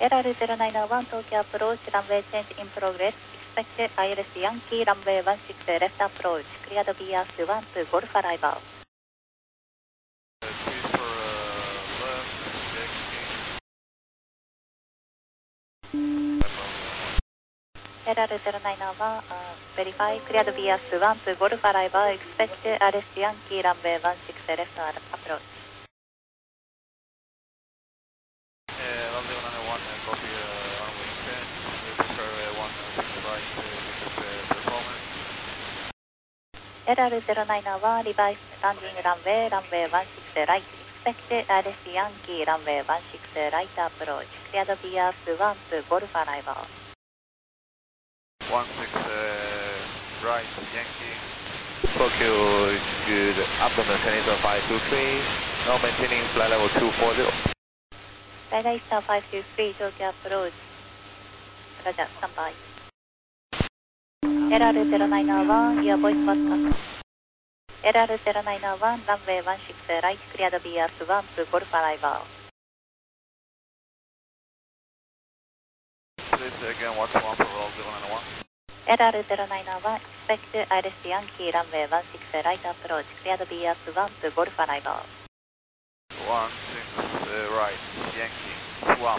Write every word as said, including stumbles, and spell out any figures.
エルアールゼロナインワン 東京アプローチ、ランウェイチェンジインプログレス、expect アイエルエス ヤンキー、ランウェイワンシックスレフトアプローチ、クリアド ビーアールワン とゴルフアライバー。エルアールゼロナインワン、verify クリアド ビーアールワン とゴルフアライバー、expect アイエルエス ヤンキー、ランウェイワンシックスレフトアプローチ。エルアールゼロナインワン、リバイス、ランディングランウェイ、ランウェイワンシックスライト、expect アイエルエス ヤンキー、ランウェイワンシックスライトアプローチ、クリアド ビーアールワン とゴルフアライバー。 one six uh, right, Yankee. Tokyo, good abdomen centimeter five two three, now maintaining flight level two four zero. ライダーイスターファイブツースリー、東京アプローチ。ラジャー、スタンバイ。エルアールゼロナインワン、Your voice was cut。エルアールゼロナインワン、ランウェイワンシックスライト、クリアド ビーアールワン とゴルフアライバー。 Please again, watch one for roll zero nine one. エルアールゼロナインワン、expect アイエルエス ヤンキー、ランウェイワンシックスライトアプローチ、クリアド ビーアールワン とゴルフアライバー。 one six uh, right, Yankee, one.